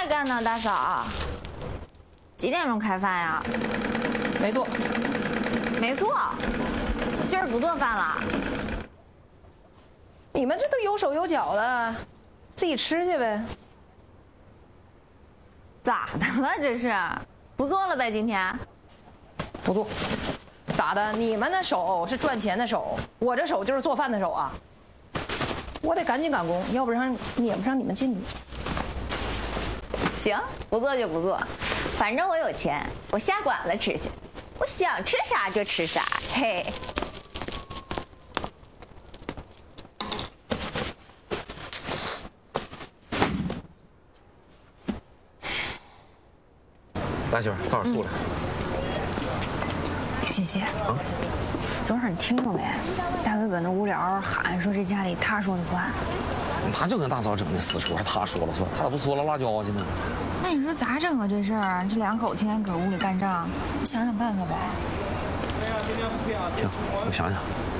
还干呢，大嫂？几点钟开饭呀？ 没做。 没做，今儿不做饭了。 你们这都有手有脚的，自己吃去呗。 咋的了这是？不做了呗？今天？ 不做。咋的？你们的手是赚钱的手，我这手就是做饭的手啊。我得赶紧赶工，要不然撵不上你们进去。 行，不做就不做，反正我有钱，我下馆子吃去。我想吃啥就吃啥，嘿。 来媳妇，倒点醋来。 姐姐，昨儿你听着没？大哥搁那无聊喊说这家里他说了算。 他就跟大嫂整的死说，还他说了算，他咋不说了辣椒去呢？ 那你说咋整啊？这事儿，这两口天天搁屋里干仗，你想想办法呗。 行，我想想。